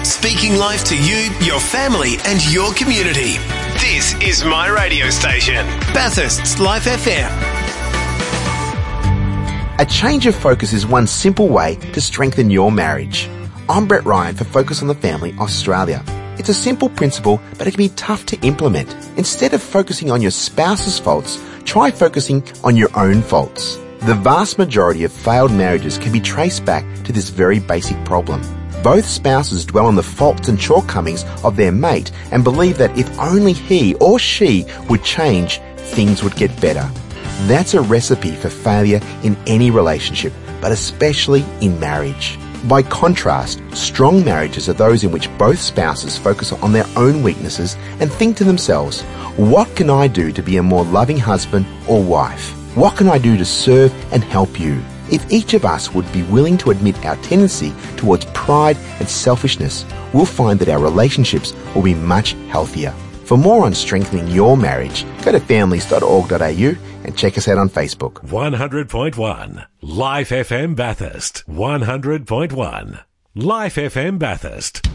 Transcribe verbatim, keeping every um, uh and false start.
Speaking life to you, your family and your community. This is my radio station, Bathurst's Life F M. A change of focus is one simple way to strengthen your marriage. I'm Brett Ryan for Focus on the Family Australia. It's a simple principle, but it can be tough to implement. Instead of focusing on your spouse's faults, try focusing on your own faults. The vast majority of failed marriages can be traced back to this very basic problem. Both spouses dwell on the faults and shortcomings of their mate and believe that if only he or she would change, things would get better. That's a recipe for failure in any relationship, but especially in marriage. By contrast, strong marriages are those in which both spouses focus on their own weaknesses and think to themselves, what can I do to be a more loving husband or wife? What can I do to serve and help you? If each of us would be willing to admit our tendency towards pride and selfishness, we'll find that our relationships will be much healthier. For more on strengthening your marriage, go to families dot org dot a u and check us out on Facebook. one hundred point one Life F M Bathurst. one hundred point one Life F M Bathurst.